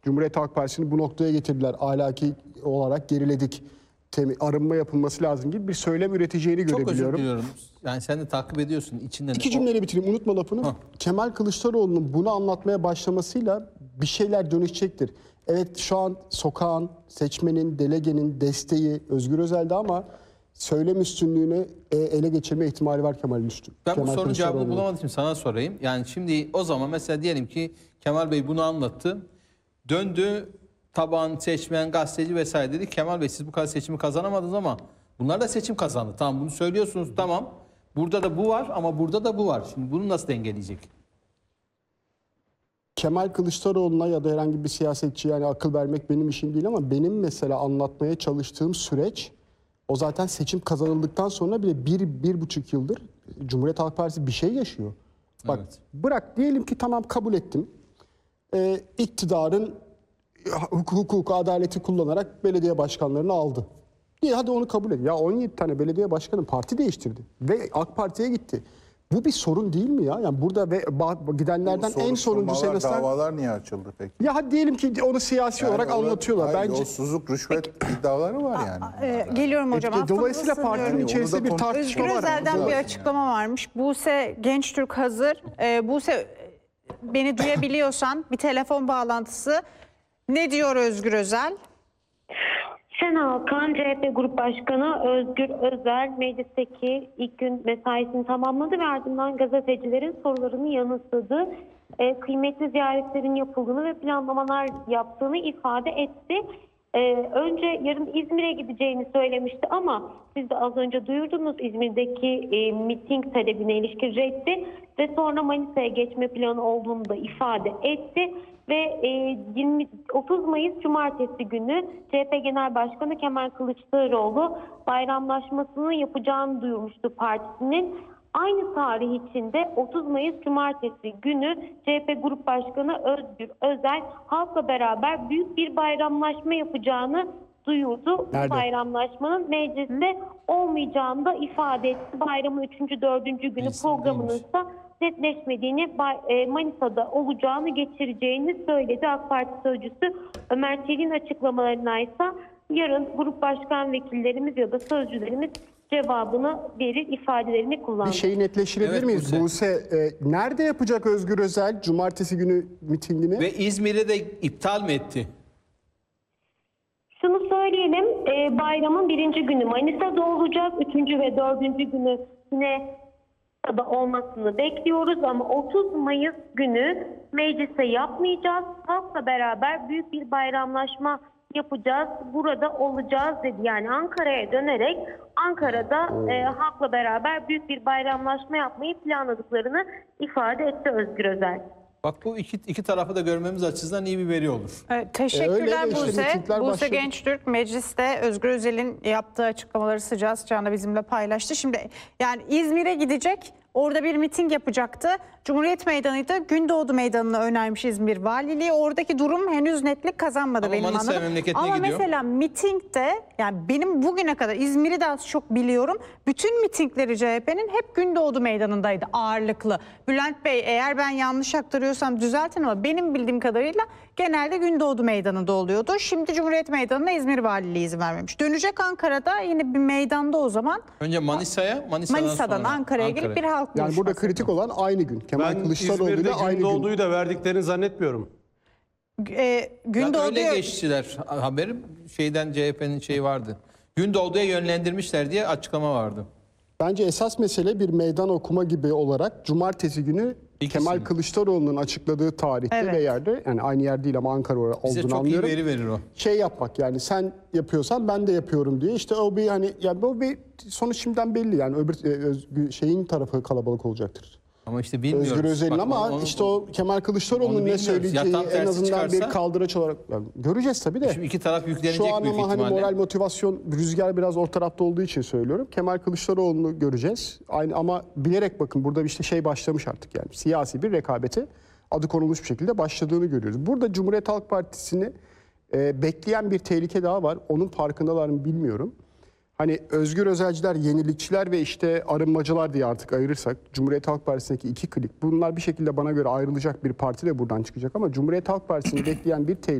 Cumhuriyet Halk Partisi'ni bu noktaya getirdiler. Ahlaki olarak geriledik. Arınma yapılması lazım gibi bir söylem üreteceğini Çok özür görebiliyorum. diliyorum. Yani sen de takip ediyorsun. İçinden İki cümleyle bitireyim. Unutma lafını. Kemal Kılıçdaroğlu'nun bunu anlatmaya başlamasıyla bir şeyler dönüşecektir. Evet, şu an sokağın, seçmenin, delegenin desteği Özgür Özel'de ama söylem üstünlüğünü ele geçirme ihtimali var Kemal'in üstü. Ben bu Kemal sorunun cevabını Kılıçdaroğlu'nun. bulamadım için sana sorayım. Yani şimdi o zaman mesela diyelim ki Kemal Bey bunu anlattı. Döndü taban, seçmen, gazeteci vesaire dedi. Kemal Bey siz bu kadar seçimi kazanamadınız ama bunlar da seçim kazandı. Tamam, bunu söylüyorsunuz, tamam. Burada da bu var ama burada da bu var. Şimdi bunu nasıl dengeleyecek? Kemal Kılıçdaroğlu'na ya da herhangi bir siyasetçiye yani akıl vermek benim işim değil ama benim mesela anlatmaya çalıştığım süreç o zaten seçim kazanıldıktan sonra bile bir buçuk yıldır Cumhuriyet Halk Partisi bir şey yaşıyor. Bak Evet. bırak diyelim ki tamam kabul ettim. İktidarın hukuku, adaleti kullanarak belediye başkanlarını aldı. İyi, hadi onu kabul edin. Ya 17 tane belediye başkanı parti değiştirdi ve AK Parti'ye gitti. Bu bir sorun değil mi ya? Yani burada ve gidenlerden en sonuncusu en azından... Davalar niye açıldı peki? Ya hadi diyelim ki onu siyasi olarak anlatıyorlar. Hayır, Bence yolsuzluk, rüşvet iddiaları var yani. Geliyorum hocam. dolayısıyla Aslında partinin söylüyorum. içerisinde Onu da bir tartışma Özgür var. Özel'den bir açıklama varmış. Buse Gençtürk hazır. Buse, beni duyabiliyorsan bir telefon bağlantısı. Ne diyor Özgür Özel? Şen Alkan, CHP Grup Başkanı Özgür Özel meclisteki ilk gün mesaisini tamamladı ve ardından gazetecilerin sorularını yanıtladı. Kıymetli ziyaretlerin yapıldığını ve planlamalar yaptığını ifade etti. Önce yarın İzmir'e gideceğini söylemişti ama siz de az önce duyurdunuz, İzmir'deki miting talebine ilişkin reddi ve sonra Manisa'ya geçme planı olduğunu da ifade etti. Ve 30 Mayıs Cumartesi günü CHP Genel Başkanı Kemal Kılıçdaroğlu bayramlaşmasını yapacağını duyurmuştu partisinin. Aynı tarih içinde 30 Mayıs Cumartesi günü CHP Grup Başkanı Özgür Özel halkla beraber büyük bir bayramlaşma yapacağını duyurdu. Nerede? Bu bayramlaşmanın mecliste olmayacağını da ifade etti. Bayramın 3. 4. günü Meclis programının değilmiş. ise netleşmediğini, Manisa'da olacağını geçireceğini söyledi. AK Parti sözcüsü Ömer Çelik'in açıklamalarına ise yarın grup başkan vekillerimiz ya da sözcülerimiz cevabını verir, ifadelerini kullandı. Bir şeyi netleştirebilir Evet, miyiz? Buse. Buse, nerede yapacak Özgür Özel Cumartesi günü mitingini? Ve İzmir'e de iptal mi etti? Şunu söyleyelim, bayramın 1. günü Manisa'da olacak, 3. ve 4. günü yine da olmasını bekliyoruz ama 30 Mayıs günü meclise yapmayacağız. Halkla beraber büyük bir bayramlaşma yapacağız. Burada olacağız dedi. Yani Ankara'ya dönerek Ankara'da halkla beraber büyük bir bayramlaşma yapmayı planladıklarını ifade etti Özgür Özel. Bak bu iki tarafı da görmemiz açısından iyi bir veri olur. Evet, teşekkürler öyle de işte Buse. mitingler Buse başladı. Gençtürk mecliste Özgür Özel'in yaptığı açıklamaları sıcağı sıcağına bizimle paylaştı. Şimdi yani İzmir'e gidecek, orada bir miting yapacaktı. Cumhuriyet Meydanı'ydı. Gündoğdu Meydanı'na önermiş İzmir Valiliği. Oradaki durum henüz netlik kazanmadı Ama benim Manisa'ya anladığım. memleketine Ama gidiyor. mesela mitingde yani benim bugüne kadar İzmir'i de az çok biliyorum. Bütün mitingleri CHP'nin hep Gündoğdu Meydanı'ndaydı ağırlıklı. Bülent Bey, eğer ben yanlış aktarıyorsam düzeltin ama benim bildiğim kadarıyla genelde Gündoğdu Meydanı'nda oluyordu. Şimdi Cumhuriyet Meydanı'na İzmir Valiliği izin vermemiş. Dönecek Ankara'da yine bir meydanda o zaman. Önce Manisa'dan sonra Ankara'ya gelip bir halk Yani burada buluşması. kritik olan aynı gün. Kemal Ben Kılıçdaroğlu İzmir'de ile aynı gün. Gündoğdu'yu da verdiklerini zannetmiyorum. Yani Gündoğdu öyle geçtiler. Haberim şeyden CHP'nin şeyi vardı. Gündoğdu'ya yönlendirmişler diye açıklama vardı. Bence esas mesele bir meydan okuma gibi olarak Cumartesi günü İkisini. Kemal Kılıçdaroğlu'nun açıkladığı tarihte Evet. ve yerde, yani aynı yer değil ama Ankara Bize olduğunu çok iyi anlıyorum. veri verir o. Şey yapmak, yani sen yapıyorsan ben de yapıyorum diye, işte o bir hani yani bu bir sonuç şimdiden belli, yani öbür şeyin tarafı kalabalık olacaktır. Ama işte bilmiyoruz. Özgür Özel'in Bak, ama onu- işte o Kemal onu Kılıçdaroğlu'nun ne bilmiyoruz. Ya söyleyeceği tam en tersi azından çıkarsa- bir kaldıraç olarak yani göreceğiz tabii de. Şimdi iki taraf yüklenecek Şu an büyük ama hani ihtimalle. moral motivasyon rüzgar biraz o tarafta olduğu için söylüyorum. Kemal Kılıçdaroğlu'nu göreceğiz. Aynı ama bilerek bakın burada işte şey başlamış artık, yani siyasi bir rekabete adı konulmuş bir şekilde başladığını görüyoruz. Burada Cumhuriyet Halk Partisi'ni bekleyen bir tehlike daha var. Onun farkındalar mı bilmiyorum. Hani Özgür Özelciler, yenilikçiler ve işte arınmacılar diye artık ayırırsak Cumhuriyet Halk Partisi'ndeki iki klik, bunlar bir şekilde bana göre ayrılacak bir parti de buradan çıkacak ama Cumhuriyet Halk Partisi'ni bekleyen bir tehlike